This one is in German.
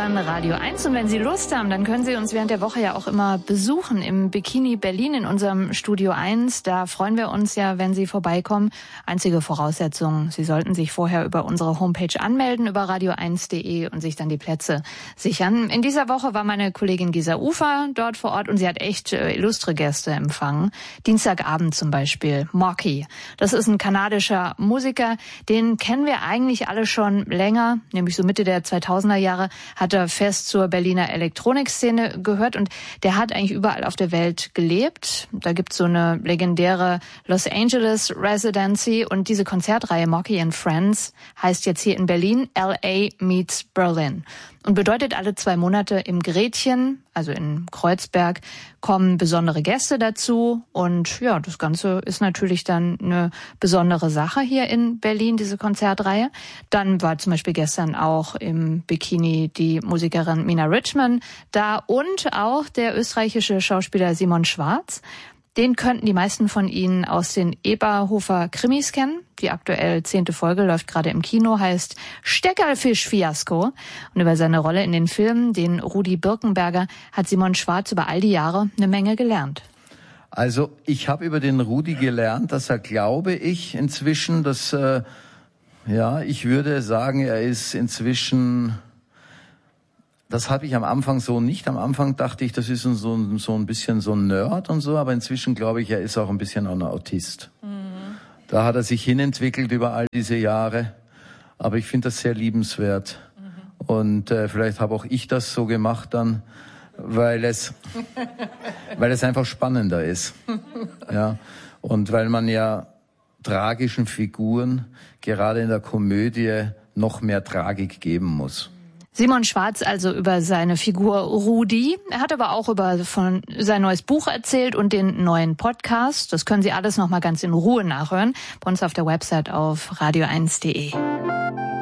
hören Radio 1 und wenn Sie Lust haben, dann können Sie uns während der Woche ja auch immer besuchen im Bikini Berlin in unserem Studio 1. Da freuen wir uns ja, wenn Sie vorbeikommen. Einzige Voraussetzung, Sie sollten sich vorher über unsere Homepage anmelden, über radio1.de und sich dann die Plätze sichern. In dieser Woche war meine Kollegin Gisa Ufer dort vor Ort und sie hat echt illustre Gäste empfangen. Dienstagabend zum Beispiel Mocky. Das ist ein kanadischer Musiker, den kennen wir eigentlich alle schon länger, nämlich so Mitte der 2000er Jahre hat er fest zur Berliner Elektronikszene gehört und der hat eigentlich überall auf der Welt gelebt. Da gibt's so eine legendäre Los Angeles Residency und diese Konzertreihe Mocky and Friends heißt jetzt hier in Berlin LA meets Berlin und bedeutet alle 2 Monate im Gretchen, also in Kreuzberg, kommen besondere Gäste dazu und ja, das Ganze ist natürlich dann eine besondere Sache hier in Berlin, diese Konzertreihe. Dann war zum Beispiel gestern auch im Bikini die Musikerin Mina Richman da und auch der österreichische Schauspieler Simon Schwarz. Den könnten die meisten von Ihnen aus den Eberhofer-Krimis kennen. Die aktuell 10. Folge läuft gerade im Kino, heißt Steckerlfisch-Fiasko. Und über seine Rolle in den Filmen, den Rudi Birkenberger, hat Simon Schwarz über all die Jahre eine Menge gelernt. Also ich habe über den Rudi gelernt, dass er, glaube ich, inzwischen, ich würde sagen, er ist inzwischen... Das habe ich am Anfang so nicht. Am Anfang dachte ich, das ist so ein bisschen so ein Nerd und so, aber inzwischen glaube ich, er ist auch ein bisschen ein Autist. Mhm. Da hat er sich hinentwickelt über all diese Jahre, aber ich finde das sehr liebenswert. Mhm. Und vielleicht habe auch ich das so gemacht dann, weil es einfach spannender ist. Ja. Und weil man ja tragischen Figuren gerade in der Komödie noch mehr Tragik geben muss. Simon Schwarz also über seine Figur Rudi. Er hat aber auch von sein neues Buch erzählt und den neuen Podcast. Das können Sie alles noch mal ganz in Ruhe nachhören bei uns auf der Website auf radio1.de.